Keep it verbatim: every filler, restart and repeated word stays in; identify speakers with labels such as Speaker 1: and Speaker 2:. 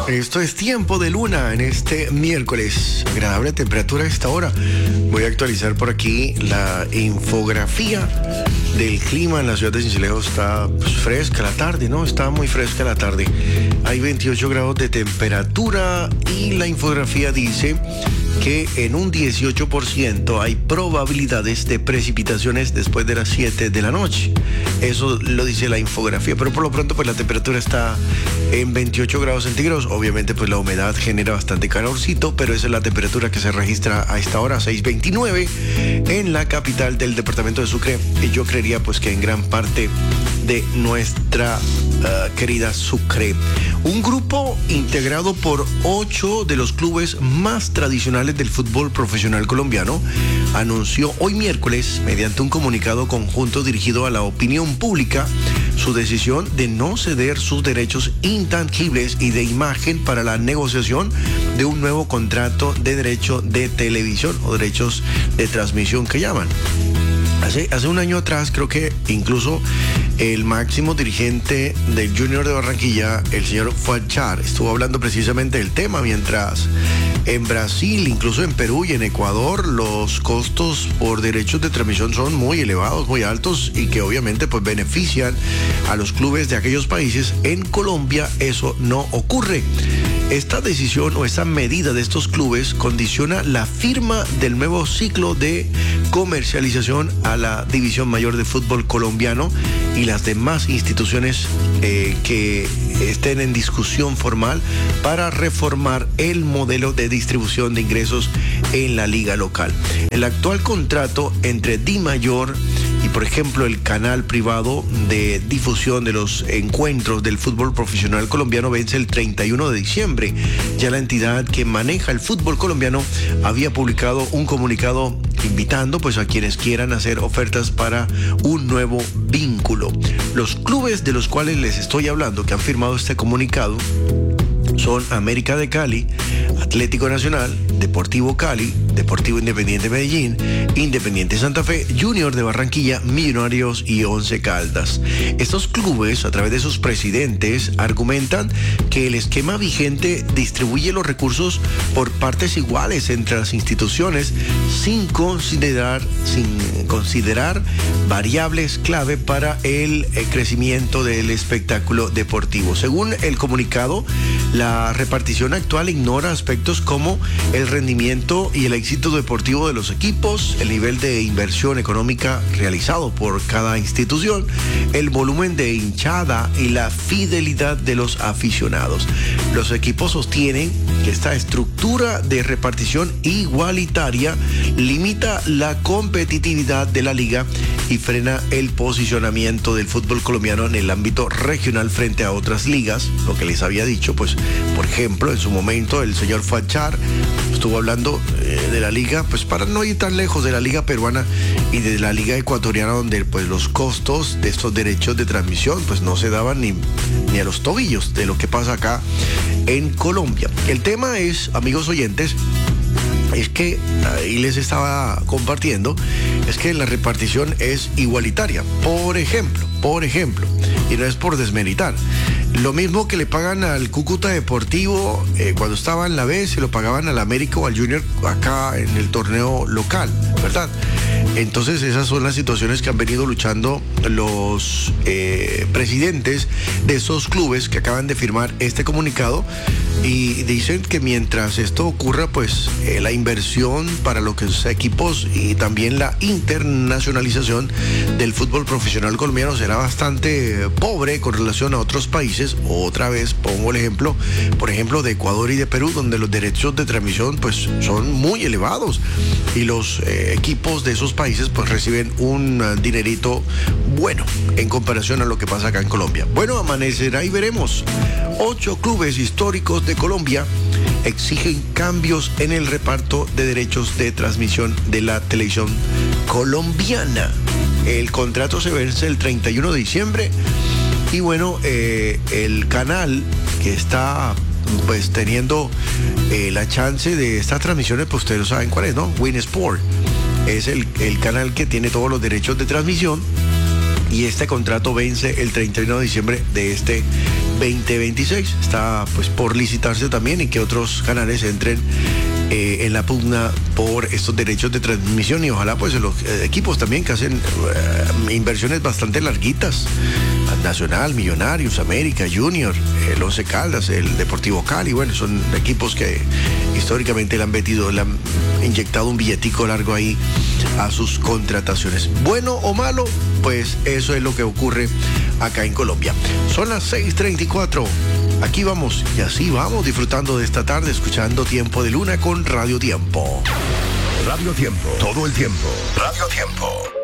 Speaker 1: Esto es Tiempo de Luna en este miércoles. Agradable temperatura a esta hora. Voy a actualizar por aquí la infografía del clima en la ciudad de Sincelejo. Está pues, fresca la tarde, ¿no? Está muy fresca la tarde. Hay veintiocho grados de temperatura y la infografía dice que en un dieciocho por ciento hay probabilidades de precipitaciones después de las siete de la noche. Eso lo dice la infografía, pero por lo pronto pues la temperatura está en veintiocho grados centígrados. Obviamente pues la humedad genera bastante calorcito, pero esa es la temperatura que se registra a esta hora, seis veintinueve, en la capital del departamento de Sucre. Y yo creería pues que en gran parte de nuestra uh, querida Sucre. Un grupo integrado por ocho de los clubes más tradicionales del fútbol profesional colombiano anunció hoy miércoles, mediante un comunicado conjunto dirigido a la opinión pública, su decisión de no ceder sus derechos intangibles y de imagen para la negociación de un nuevo contrato de derecho de televisión o derechos de transmisión que llaman. Hace, hace un año atrás, creo que incluso el máximo dirigente del Junior de Barranquilla, el señor Fachar, estuvo hablando precisamente del tema, mientras en Brasil, incluso en Perú y en Ecuador, los costos por derechos de transmisión son muy elevados, muy altos y que obviamente pues benefician a los clubes de aquellos países. En Colombia eso no ocurre. Esta decisión o esta medida de estos clubes condiciona la firma del nuevo ciclo de comercialización a la División Mayor de Fútbol colombiano y las demás instituciones eh, que estén en discusión formal para reformar el modelo de distribución de ingresos en la liga local. El actual contrato entre Di Mayor y, por ejemplo, el canal privado de difusión de los encuentros del fútbol profesional colombiano vence el treinta y uno de diciembre. Ya la entidad que maneja el fútbol colombiano había publicado un comunicado invitando pues a quienes quieran hacer ofertas para un nuevo vínculo. Los clubes de los cuales les estoy hablando que han firmado este comunicado son América de Cali, Atlético Nacional, Deportivo Cali, Deportivo Independiente Medellín, Independiente Santa Fe, Junior de Barranquilla, Millonarios y Once Caldas. Estos clubes, a través de sus presidentes, argumentan que el esquema vigente distribuye los recursos por partes iguales entre las instituciones sin considerar, sin considerar variables clave para el, el crecimiento del espectáculo deportivo. Según el comunicado, la repartición actual ignora aspectos como el rendimiento y el éxito deportivo de los equipos, el nivel de inversión económica realizado por cada institución, el volumen de hinchada y la fidelidad de los aficionados. Los equipos sostienen que esta estructura de repartición igualitaria limita la competitividad de la liga y frena el posicionamiento del fútbol colombiano en el ámbito regional frente a otras ligas. Lo que les había dicho, pues, por ejemplo, en su momento el señor Fachar estuvo hablando eh, de la liga, pues para no ir tan lejos, de la liga peruana y de la liga ecuatoriana, donde pues los costos de estos derechos de transmisión pues no se daban ni, ni a los tobillos de lo que pasa acá en Colombia. El tema es, amigos oyentes, es que ahí les estaba compartiendo, es que la repartición es igualitaria. Por ejemplo, por ejemplo, y no es por desmeritar, lo mismo que le pagan al Cúcuta Deportivo eh, cuando estaba en la B, se lo pagaban al América o al Junior acá en el torneo local, ¿verdad? Entonces esas son las situaciones que han venido luchando los eh, presidentes de esos clubes que acaban de firmar este comunicado, y dicen que mientras esto ocurra, pues eh, la inversión para los equipos y también la internacionalización del fútbol profesional colombiano será bastante eh, pobre con relación a otros países. Otra vez pongo el ejemplo, por ejemplo, de Ecuador y de Perú, donde los derechos de transmisión pues son muy elevados y los eh, equipos de esos países pues reciben un uh, dinerito bueno en comparación a lo que pasa acá en Colombia. Bueno, amanecerá y veremos. Ocho clubes históricos de Colombia exigen cambios en el reparto de derechos de transmisión de la televisión colombiana. El contrato se vence el treinta y uno de diciembre y bueno, eh, el canal que está pues teniendo eh, la chance de estas transmisiones, pues ustedes saben cuál es, ¿no? Win Sport es el, el canal que tiene todos los derechos de transmisión y este contrato vence el treinta y uno de diciembre de este veinte veintiséis. Está pues por licitarse también y que otros canales entren eh, en la pugna por estos derechos de transmisión y ojalá pues los eh, equipos también que hacen eh, inversiones bastante larguitas. Nacional, Millonarios, América, Junior, el Once Caldas, el Deportivo Cali, bueno, son equipos que históricamente le han metido, le han inyectado un billetico largo ahí a sus contrataciones. Bueno o malo, pues eso es lo que ocurre acá en Colombia. Son las seis treinta y cuatro. Aquí vamos y así vamos disfrutando de esta tarde, escuchando Tiempo de Luna con Radio Tiempo.
Speaker 2: Radio Tiempo, todo el tiempo. Radio Tiempo.